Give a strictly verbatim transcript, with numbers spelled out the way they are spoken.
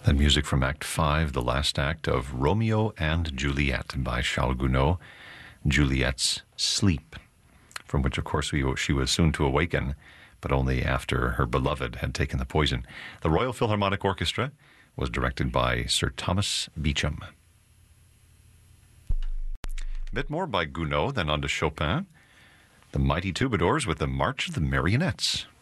That music from Act Five, the last act of Romeo and Juliet by Charles Gounod, Juliet's Sleep, from which, of course, we, she was soon to awaken, but only after her beloved had taken the poison. The Royal Philharmonic Orchestra was directed by Sir Thomas Beecham. A bit more by Gounod, then on to Chopin. The Mighty Troubadours with the March of the Marionettes.